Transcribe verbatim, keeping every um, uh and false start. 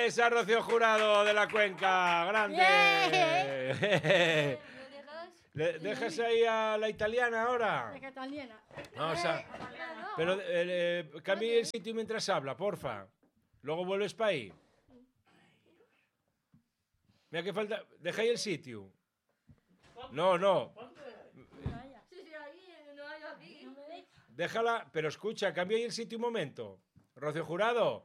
Esa Rocío Jurado de la Cuenca, grande. ¿Le dejas ahí a la italiana ahora? La italiana. Vamos a... Pero eh, eh, cambie el sitio mientras habla, porfa. Luego vuelves para ahí. Mira que falta... Deja ahí el sitio. No, no. Déjala, pero escucha, cambia ahí el sitio un momento. Rocío Jurado,